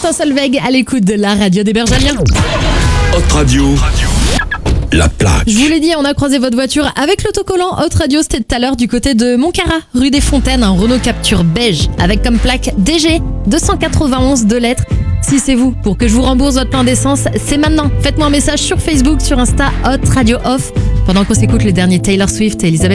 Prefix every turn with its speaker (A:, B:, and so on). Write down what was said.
A: Martin Solveig à l'écoute de la radio des Bergaliens.
B: Hot Radio, la plaque.
A: Je vous l'ai dit, on a croisé votre voiture avec l'autocollant Hot Radio. C'était tout à l'heure du côté de Montcarrat, rue des Fontaines, un Renault Capture beige avec comme plaque DG 291 2 lettres. Si c'est vous, pour que je vous rembourse votre plein d'essence, c'est maintenant. Faites-moi un message sur Facebook, sur Insta, Hot Radio Off, pendant qu'on s'écoute le dernier Taylor Swift et Elisabeth